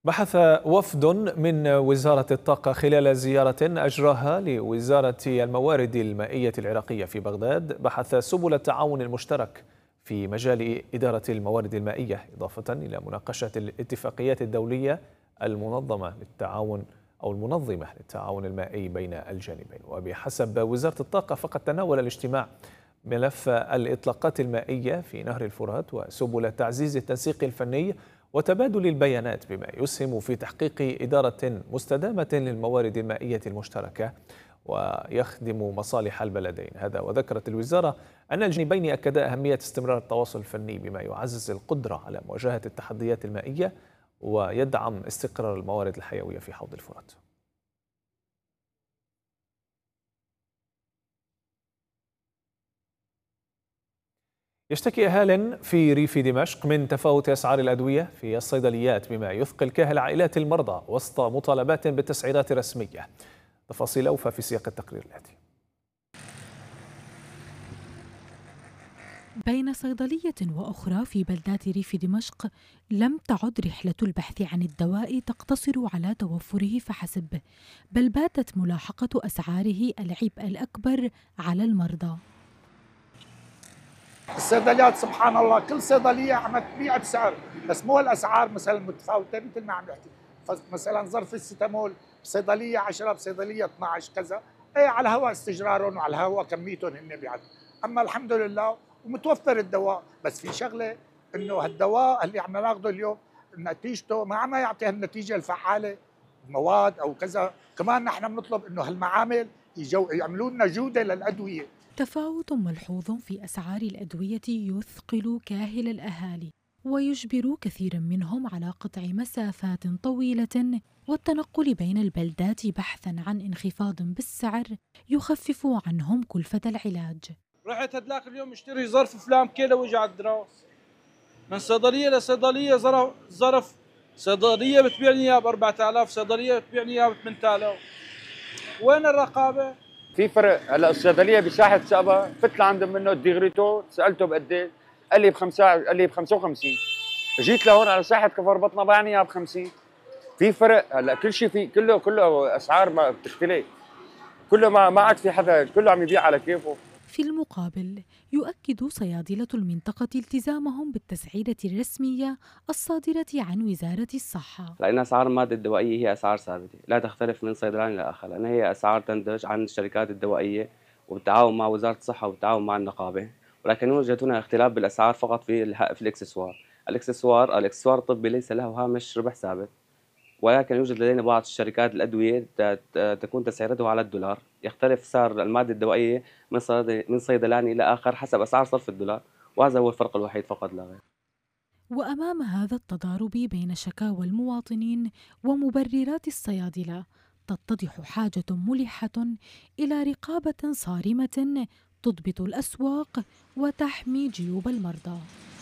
بحث وفد من وزارة الطاقة خلال زيارة أجراها لوزارة الموارد المائية العراقية في بغداد، بحث سبل التعاون المشترك في مجال إدارة الموارد المائية، إضافة إلى مناقشة الاتفاقيات الدولية المنظمة للتعاون المائي بين الجانبين. وبحسب وزارة الطاقة فقد تناول الاجتماع ملف الإطلاقات المائية في نهر الفرات وسبل تعزيز التنسيق الفني وتبادل البيانات، بما يسهم في تحقيق إدارة مستدامة للموارد المائية المشتركة ويخدم مصالح البلدين. هذا وذكرت الوزارة أن الجانبين أكدا أهمية استمرار التواصل الفني بما يعزز القدرة على مواجهة التحديات المائية ويدعم استقرار الموارد الحيوية في حوض الفرات. يشتكي أهال في ريف دمشق من تفاوت أسعار الأدوية في الصيدليات، بما يثقل كاهل عائلات المرضى وسط مطالبات بالتسعيرات رسمية. تفاصيل أوفى في سياق التقرير الآتي. بين صيدلية وأخرى في بلدات ريف دمشق لم تعد رحلة البحث عن الدواء تقتصر على توفره فحسب، بل باتت ملاحقة أسعاره العبء الأكبر على المرضى. الصيدليات سبحان الله كل صيدليه عم تبيع بسعر، بس مو الاسعار مثلا متفاوته مثل ما عم نحكي. مثلا ظرف الستامول بصيدليه 10 بصيدليه 12 كذا، ايه على هوا استجرارهم وعلى هوا كميتهم هن بيعد. اما الحمد لله ومتوفر الدواء، بس في شغله انه هالدواء اللي عم ناخذه اليوم نتيجته ما عم يعطي النتيجه الفعاله، مواد او كذا. كمان نحن بنطلب انه هالمعامل يعملوا لنا جوده للادويه. تفاوت ملحوظ في أسعار الأدوية يثقل كاهل الأهالي ويجبر كثيرا منهم على قطع مسافات طويلة والتنقل بين البلدات بحثا عن انخفاض بالسعر يخفف عنهم كلفة العلاج. رحت هدلاك اليوم اشتري ظرف فلان كيلو وجع الدراس من صيدلية لصيدلية، ظرف صيدلية بتبيعني اياه ب 4000، صيدلية بتبيعني اياه ب 8000. وين الرقابة؟ في فرق. هلا الصيدليه بساحه سابا فت لعند منه الديغريتو، سالته بقد، قال لي قال لي ب 55. جيت لهون على ساحه كفر بطنه بعني اياها ب 50. في فرق. هلا كل شيء في كله اسعار ما بتختلف، كله ما عاد في حدا، كله عم يبيع على كيفه. في المقابل يؤكد صيادلة المنطقة التزامهم بالتسعيرة الرسمية الصادرة عن وزارة الصحة، لأن أسعار المادة الدوائية هي أسعار ثابتة لا تختلف من صيدلاني لآخر، لأن هي أسعار تنتج عن الشركات الدوائية وبالتعاون مع وزارة الصحة وبالتعاون مع النقابة. ولكن يوجد هنا اختلاف بالأسعار فقط في الإكسسوار. الإكسسوار الطبي ليس له هامش ربح ثابت، ولكن يوجد لدينا بعض الشركات الأدوية تكون تسعيرتها على الدولار، يختلف سعر المادة الدوائية من صيدلاني إلى آخر حسب أسعار صرف الدولار، وهذا هو الفرق الوحيد فقط لا غير. وأمام هذا التضارب بين شكاوى المواطنين ومبررات الصيادلة تتضح حاجة ملحة إلى رقابة صارمة تضبط الأسواق وتحمي جيوب المرضى.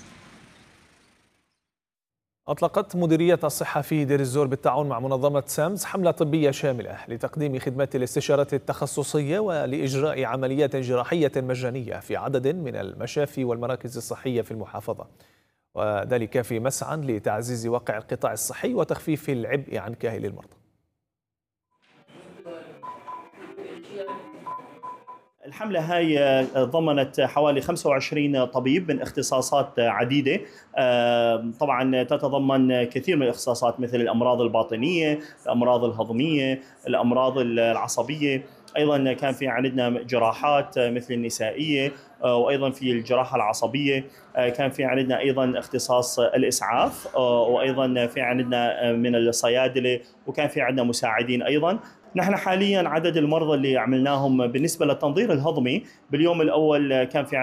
أطلقت مديرية الصحة في دير الزور بالتعاون مع منظمة سامز حملة طبية شاملة لتقديم خدمات الاستشارات التخصصية ولإجراء عمليات جراحية مجانية في عدد من المشافي والمراكز الصحية في المحافظة، وذلك في مسعى لتعزيز واقع القطاع الصحي وتخفيف العبء عن كاهل المرضى. الحملة هاي ضمنت حوالي 25 طبيب من اختصاصات عديدة، طبعا تتضمن كثير من الاختصاصات مثل الأمراض الباطنية، الأمراض الهضمية، الأمراض العصبية. أيضا كان في عندنا جراحات مثل النسائية، وأيضا في الجراحة العصبية كان في عندنا أيضا اختصاص الإسعاف، وأيضا في عندنا من الصيادلة، وكان في عندنا مساعدين أيضا. نحن حاليا عدد المرضى اللي عملناهم بالنسبة للتنظير الهضمي باليوم الأول كان في